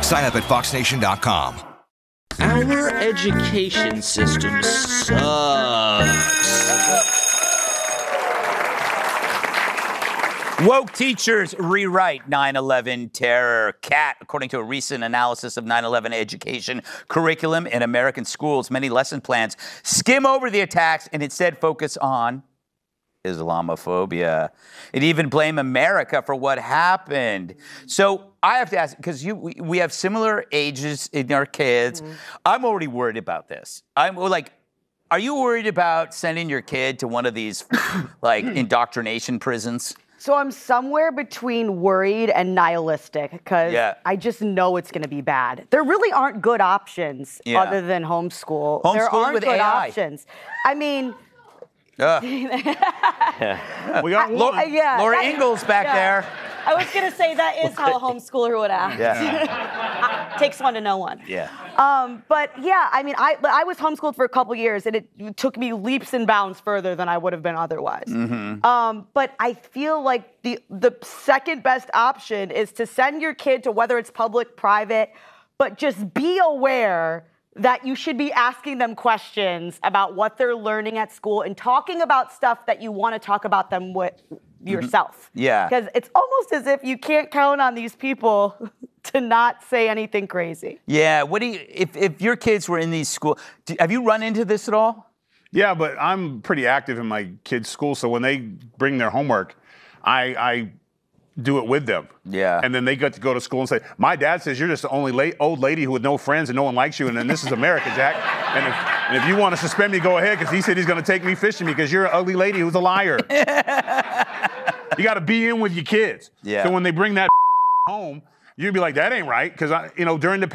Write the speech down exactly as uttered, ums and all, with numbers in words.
Sign up at fox nation dot com. Our education system sucks. Woke teachers rewrite nine eleven terror. Cat, according to a recent analysis of nine eleven education curriculum in American schools, many lesson plans skim over the attacks and instead focus on Islamophobia. It even blame America for what happened. So I have to ask, because you we, we have similar ages in our kids. Mm-hmm. I'm already worried about this. I'm like, are you worried about sending your kid to one of these like indoctrination prisons? So I'm somewhere between worried and nihilistic because yeah. I just know it's going to be bad. There really aren't good options yeah. other than homeschool. Homeschool there aren't with good A I. options. I mean, uh. we got Laura, yeah, Laura that, Ingalls back yeah. there. I was going to say that is how a homeschooler would act. Yeah. Takes one to know one. Yeah. Um, but yeah, I mean, I I was homeschooled for a couple years, and it took me leaps and bounds further than I would have been otherwise. Mm-hmm. Um, but I feel like the the second best option is to send your kid to whether it's public, private, but just be aware that you should be asking them questions about what they're learning at school and talking about stuff that you want to talk about them with yourself. Yeah. Because it's almost as if you can't count on these people to not say anything crazy. Yeah. What do you, if, if your kids were in these schools, have you run into this at all? Yeah, but I'm pretty active in my kids' school, so when they bring their homework, I, I do it with them. Yeah. And then they get to go to school and say, my dad says you're just the only late, old lady who with no friends and no one likes you, and then this is America, Jack. And if, and if you want to suspend me, go ahead, because he said he's going to take me fishing because you're an ugly lady who's a liar. You got to be in with your kids. Yeah. So when they bring that home, you'd be like, that ain't right, because, I, you know, during the